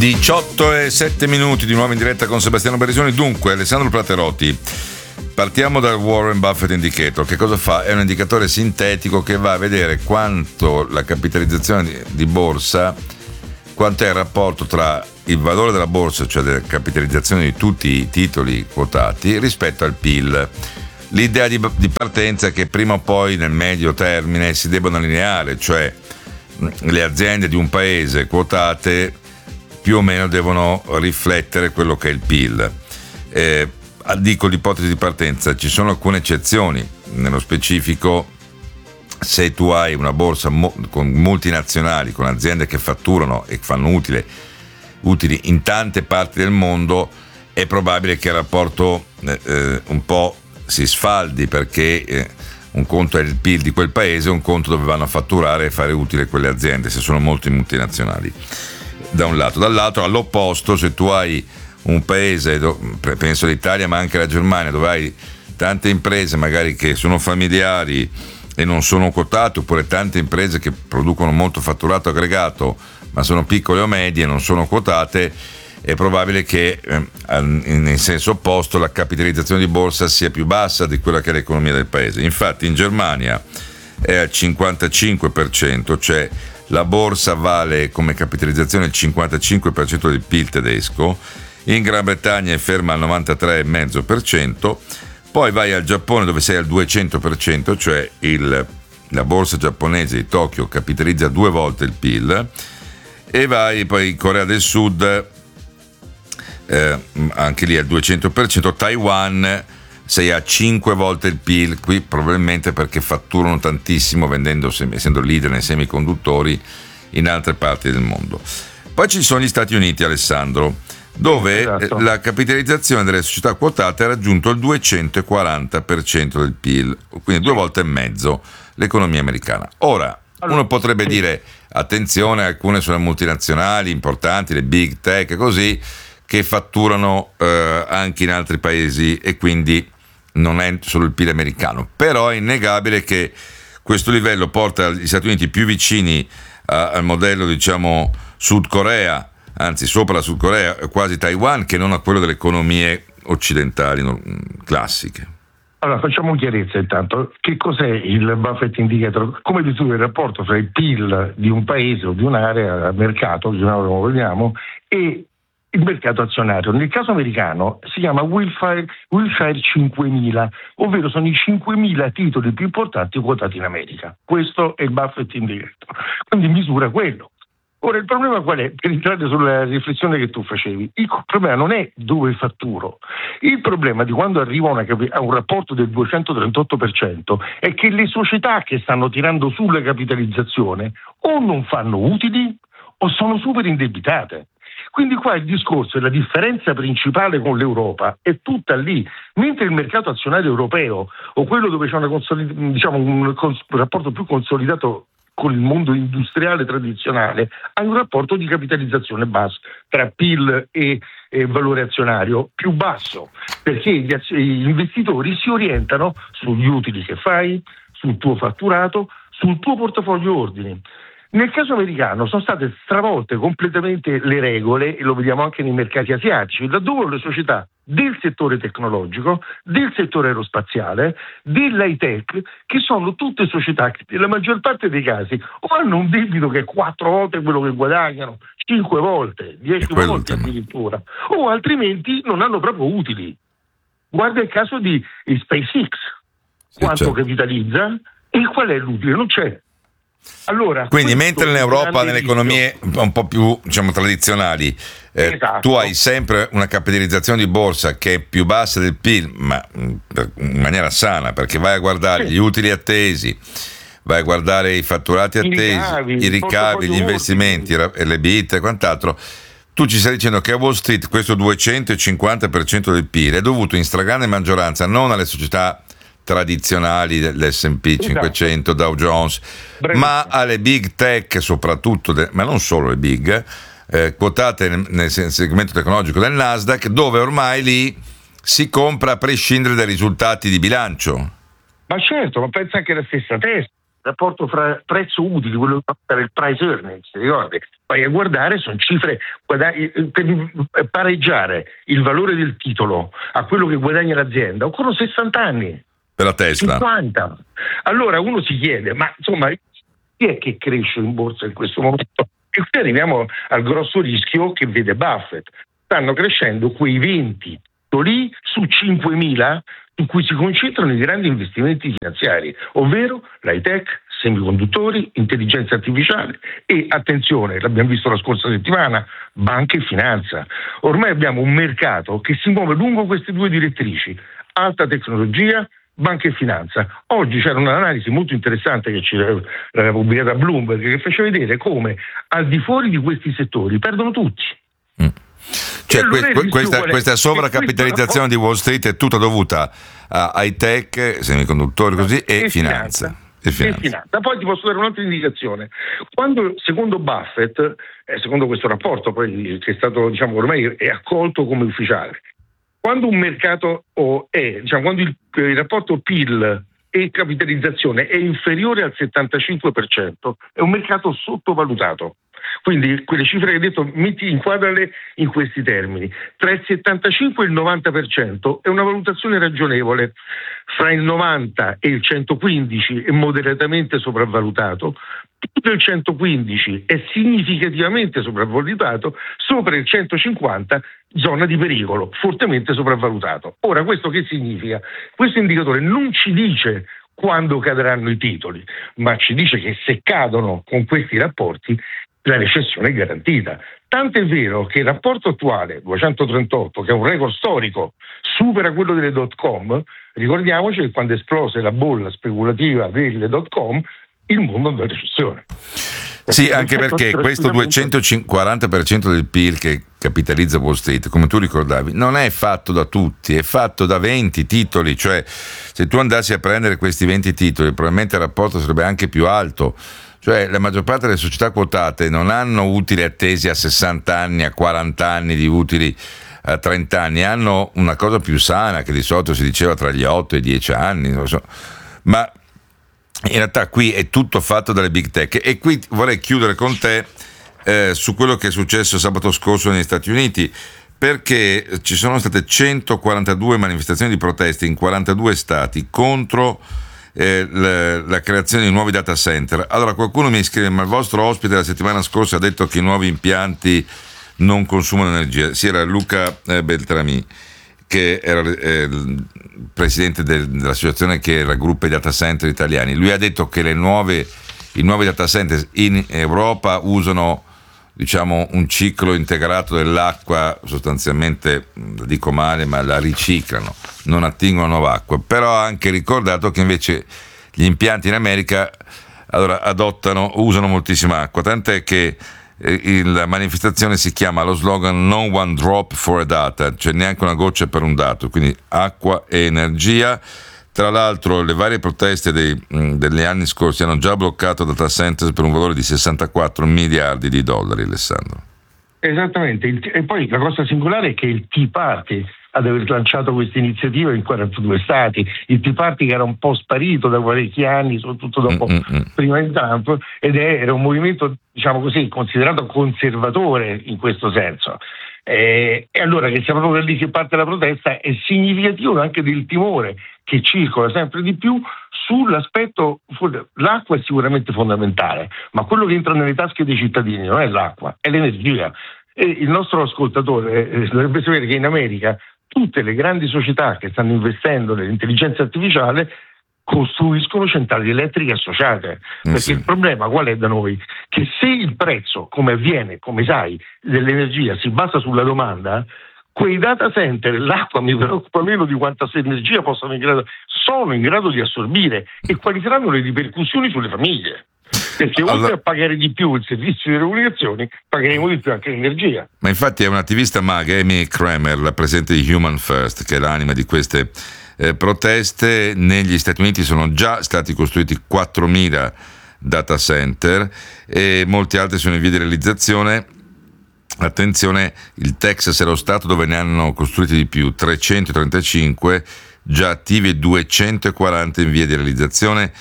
18:07 di nuovo in diretta con Sebastiano Berisoni. Dunque, Alessandro Platerotti, partiamo dal Warren Buffett Indicator. Che cosa fa? È un indicatore sintetico che va a vedere quanto la capitalizzazione di borsa, quanto è il rapporto tra il valore della borsa, cioè della capitalizzazione di tutti i titoli quotati, rispetto al PIL. L'idea di partenza è che prima o poi nel medio termine si debbano allineare, cioè le aziende di un paese quotate più o meno devono riflettere quello che è il PIL. Dico l'ipotesi di partenza, ci sono alcune eccezioni, nello specifico se tu hai una borsa con multinazionali, con aziende che fatturano e fanno utili in tante parti del mondo, è probabile che il rapporto un po' si sfaldi, perché un conto è il PIL di quel paese, un conto dove vanno a fatturare e fare utile quelle aziende, se sono molti multinazionali, da un lato. Dall'altro, all'opposto, se tu hai un paese, penso l'Italia ma anche la Germania, dove hai tante imprese magari che sono familiari e non sono quotate, oppure tante imprese che producono molto fatturato aggregato ma sono piccole o medie e non sono quotate, è probabile che in senso opposto la capitalizzazione di borsa sia più bassa di quella che è l'economia del paese. Infatti in Germania è al 55%, cioè la borsa vale come capitalizzazione il 55% del PIL tedesco. In Gran Bretagna è ferma al 93,5%, poi vai al Giappone dove sei al 200%, cioè la borsa giapponese di Tokyo capitalizza 2 volte il PIL, e vai poi in Corea del Sud, anche lì al 200%, Taiwan sei a 5 volte il PIL, qui probabilmente perché fatturano tantissimo essendo leader nei semiconduttori in altre parti del mondo. Poi ci sono gli Stati Uniti, Alessandro, dove esatto, la capitalizzazione delle società quotate ha raggiunto il 240% del PIL, quindi 2 volte e mezzo l'economia americana. Ora, uno potrebbe dire attenzione, alcune sono multinazionali importanti, le big tech, così, che fatturano anche in altri paesi e quindi non è solo il PIL americano, però è innegabile che questo livello porta gli Stati Uniti più vicini al modello, diciamo, Sud Corea, anzi sopra la Sud Corea, quasi Taiwan, che non a quello delle economie occidentali classiche. Allora facciamo chiarezza intanto. Che cos'è il Buffett Indicator? Come misura il rapporto tra il PIL di un paese o di un'area, mercato, come vogliamo, e il mercato azionario. Nel caso americano si chiama Wilshire 5000, ovvero sono i 5000 titoli più importanti quotati in America. Questo è il Buffett Indicator, quindi misura quello. Ora il problema qual è? Per entrare sulla riflessione che tu facevi, il problema non è dove fatturo. Il problema di quando arriva a un rapporto del 238% è che le società che stanno tirando su la capitalizzazione o non fanno utili o sono super indebitate. Quindi qua il discorso e la differenza principale con l'Europa è tutta lì, mentre il mercato azionario europeo o quello dove c'è un rapporto più consolidato con il mondo industriale tradizionale ha un rapporto di capitalizzazione basso tra PIL e valore azionario più basso, perché gli investitori si orientano sugli utili che fai, sul tuo fatturato, sul tuo portafoglio ordini. Nel caso americano sono state stravolte completamente le regole, e lo vediamo anche nei mercati asiatici, laddove le società del settore tecnologico, del settore aerospaziale, dell'high tech, che sono tutte società che nella maggior parte dei casi o hanno un debito che è 4 volte quello che guadagnano, 5 volte, 10 volte addirittura, o altrimenti non hanno proprio utili. Guarda il caso di SpaceX, quanto capitalizza e qual è l'utile? Non c'è. Allora, quindi mentre in Europa, nelle economie un po' più, diciamo, tradizionali, esatto, tu hai sempre una capitalizzazione di borsa che è più bassa del PIL, ma in maniera sana, perché vai a guardare gli utili attesi, vai a guardare i fatturati attesi, i ricavi, gli investimenti, le BIT e quant'altro. Tu ci stai dicendo che a Wall Street questo 250% del PIL è dovuto in stragrande maggioranza non alle società tradizionali dell'S&P 500, esatto, Dow Jones, ma alle big tech soprattutto, ma non solo le big, quotate nel segmento tecnologico del Nasdaq, dove ormai lì si compra a prescindere dai risultati di bilancio. Ma certo, ma pensa anche la stessa Tesla. rapporto fra prezzo utili, quello che fa il price earnings, ricordi? Vai a guardare, sono cifre, per pareggiare il valore del titolo a quello che guadagna l'azienda, occorrono 60 anni. Per la Tesla. 50. Allora uno si chiede, ma insomma, chi è che cresce in borsa in questo momento? E qui arriviamo al grosso rischio che vede Buffett. Stanno crescendo quei 20 titoli su 5.000 in cui si concentrano i grandi investimenti finanziari, ovvero l'high tech, semiconduttori, intelligenza artificiale e, attenzione, l'abbiamo visto la scorsa settimana, banca e finanza. Ormai abbiamo un mercato che si muove lungo queste due direttrici, alta tecnologia, banca e finanza. Oggi c'era un'analisi molto interessante che l'aveva pubblicata Bloomberg, che faceva vedere come al di fuori di questi settori perdono tutti. Cioè allora questa sovracapitalizzazione di Wall Street è tutta dovuta a high tech, semiconduttori così e finanza. E finanza. Poi ti posso dare un'altra indicazione. Quando, secondo Buffett, secondo questo rapporto poi che è stato, diciamo, ormai è accolto come ufficiale, quando un mercato quando il rapporto PIL e capitalizzazione è inferiore al 75%, è un mercato sottovalutato. Quindi quelle cifre che hai detto, inquadrale in questi termini. Tra il 75 e il 90% è una valutazione ragionevole, fra il 90 e il 115 è moderatamente sopravvalutato, più del 115 è significativamente sopravvalutato, sopra il 150 zona di pericolo, fortemente sopravvalutato. Ora, questo che significa? Questo indicatore non ci dice quando cadranno i titoli, ma ci dice che se cadono con questi rapporti la recessione è garantita. Tanto è vero che il rapporto attuale, 238, che è un record storico, supera quello delle .com. Ricordiamoci che quando esplose la bolla speculativa delle .com, il mondo andò in recessione. Sì, anche perché questo 240% del PIL che capitalizza Wall Street, come tu ricordavi, non è fatto da tutti, è fatto da 20 titoli, cioè se tu andassi a prendere questi 20 titoli probabilmente il rapporto sarebbe anche più alto. Cioè la maggior parte delle società quotate non hanno utili attesi a 60 anni, a 40 anni di utili a 30 anni, hanno una cosa più sana che di solito si diceva tra gli 8 e i 10 anni, non so. Ma in realtà qui è tutto fatto dalle big tech. E qui vorrei chiudere con te su quello che è successo sabato scorso negli Stati Uniti, perché ci sono state 142 manifestazioni di proteste in 42 stati contro la creazione di nuovi data center. Allora qualcuno mi scrive: ma il vostro ospite la settimana scorsa ha detto che i nuovi impianti non consumano energia. Sì, era Luca Beltrami, che era il presidente dell'associazione che raggruppa i data center italiani. Lui ha detto che i nuovi data center in Europa usano, diciamo, un ciclo integrato dell'acqua, sostanzialmente, lo dico male, ma la riciclano, non attingono nuova acqua. Però ha anche ricordato che invece gli impianti in America usano moltissima acqua, tant'è che la manifestazione si chiama, lo slogan "No one drop for a data", cioè neanche una goccia per un dato, quindi acqua e energia. Tra l'altro le varie proteste degli anni scorsi hanno già bloccato data centers per un valore di 64 miliardi di dollari, Alessandro. Esattamente, e poi la cosa singolare è che il Tea Party ad aver lanciato questa iniziativa in 42 stati, il Tea Party che era un po' sparito da parecchi anni, soprattutto dopo prima di Trump, ed era un movimento, diciamo così, considerato conservatore in questo senso. E allora che sia proprio da lì che parte la protesta è significativo anche del timore che circola sempre di più sull'aspetto. L'acqua è sicuramente fondamentale, ma quello che entra nelle tasche dei cittadini non è l'acqua, è l'energia. E il nostro ascoltatore dovrebbe sapere che in America tutte le grandi società che stanno investendo nell'intelligenza artificiale costruiscono centrali elettriche associate, perché sì. Il problema qual è da noi? Che se il prezzo, come avviene, come sai, dell'energia si basa sulla domanda, quei data center, l'acqua mi preoccupa meno di quanta energia sono in grado di assorbire, e quali saranno le ripercussioni sulle famiglie. Perché oltre a pagare di più il servizio di comunicazioni, pagheremo di più anche l'energia. Ma infatti è un'attivista MAGA, Amy Kramer, la presidente di Human First, che è l'anima di queste proteste. Negli Stati Uniti sono già stati costruiti 4.000 data center e molti altri sono in via di realizzazione. Attenzione, il Texas è lo stato dove ne hanno costruiti di più, 335 già attivi e 240 in via di realizzazione.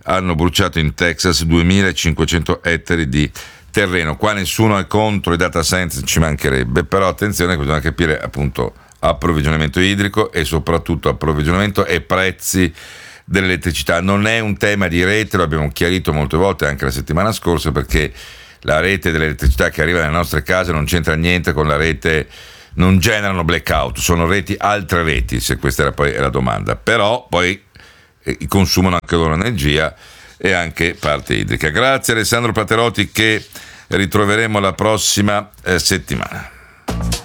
hanno bruciato in Texas 2500 ettari di terreno. Qua nessuno è contro i data center, ci mancherebbe, però attenzione, bisogna capire appunto approvvigionamento idrico e soprattutto approvvigionamento e prezzi dell'elettricità. Non è un tema di rete, lo abbiamo chiarito molte volte anche la settimana scorsa, perché la rete dell'elettricità che arriva nelle nostre case non c'entra niente con la rete, non generano blackout, sono altre reti, se questa era poi la domanda, però poi consumano anche loro energia e anche parte idrica. Grazie Alessandro Platerotti, che ritroveremo la prossima settimana.